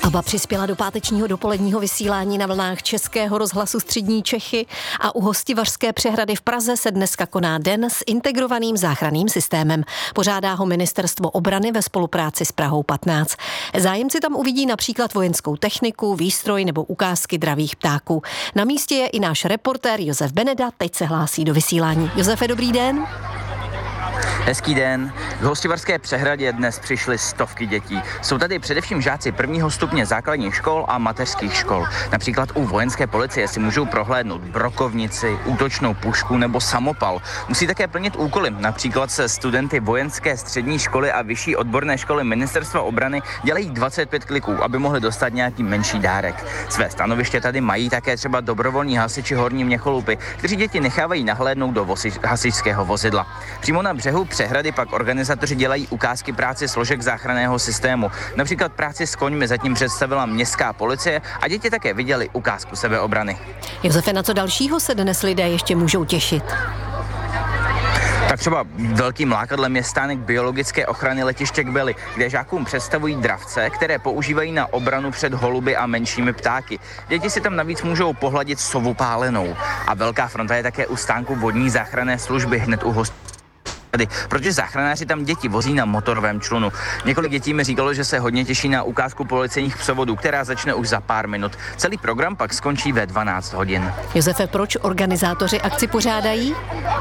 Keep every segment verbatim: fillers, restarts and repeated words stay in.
Aba přispěla do pátečního dopoledního vysílání na vlnách Českého rozhlasu Střední Čechy a u Hostivařské přehrady v Praze se dneska koná den s integrovaným záchranným systémem. Pořádá ho Ministerstvo obrany ve spolupráci s Prahou patnáct. Zájemci tam uvidí například vojenskou techniku, výstroj nebo ukázky dravých ptáků. Na místě je i náš reportér Josef Beneda, teď se hlásí do vysílání. Josefe, dobrý den. Hezký den. V Hostivařské přehradě dnes přišly stovky dětí. Jsou tady především žáci prvního stupně základních škol a mateřských škol. Například u vojenské policie si můžou prohlédnout brokovnici, útočnou pušku nebo samopal. Musí také plnit úkoly. Například se studenty vojenské střední školy a vyšší odborné školy Ministerstva obrany dělají dvacet pět kliků, aby mohli dostat nějaký menší dárek. Své stanoviště tady mají také třeba dobrovolní hasiči Horní Měcholupy, kteří děti nechávají nahlédnout do vosi- hasičského vozidla. Přímo na břehu přehrady pak organizátoři dělají ukázky práce složek záchranného systému. Například práci s koňmi zatím představila městská policie a děti také viděli ukázku sebeobrany. Josefe, na co dalšího se dnes lidé ještě můžou těšit? Tak třeba velkým lákadlem je stánek biologické ochrany letiště Kbely, kde žákům představují dravce, které používají na obranu před holuby a menšími ptáky. Děti si tam navíc můžou pohladit sovu pálenou. A velká fronta je také u stánku vodní záchranné služby hned u host. Protože záchranáři tam děti vozí na motorovém člunu. Několik dětí mi říkalo, že se hodně těší na ukázku policejních psovodů, která začne už za pár minut. Celý program pak skončí ve dvanáct hodin. Josefe, proč organizátoři akci pořádají?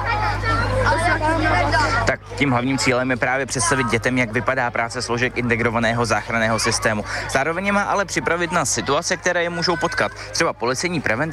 Tak tím hlavním cílem je právě představit dětem, jak vypadá práce složek integrovaného záchranného systému. Zároveň má ale připravit na situace, které je můžou potkat. Třeba policejní prevence